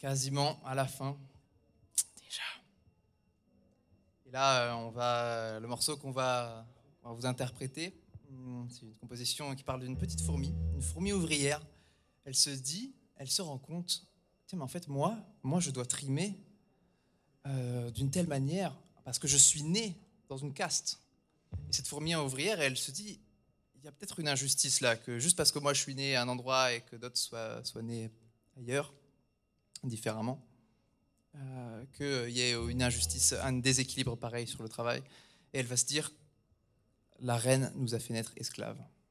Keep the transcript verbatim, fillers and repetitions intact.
quasiment à la fin. Déjà. Et là, euh, on va, le morceau qu'on va, on va vous interpréter, hum, c'est une composition qui parle d'une petite fourmi, une fourmi ouvrière. Elle se dit, elle se rend compte, tiens, mais en fait, moi, moi, je dois trimer euh, d'une telle manière parce que je suis né dans une caste. Et cette fourmi ouvrière, elle se dit, il y a peut-être une injustice là, que juste parce que moi, je suis né à un endroit et que d'autres soient, soient nés ailleurs, différemment, euh, qu'il y ait une injustice, un déséquilibre pareil sur le travail. Et elle va se dire, la reine nous a fait naître esclaves.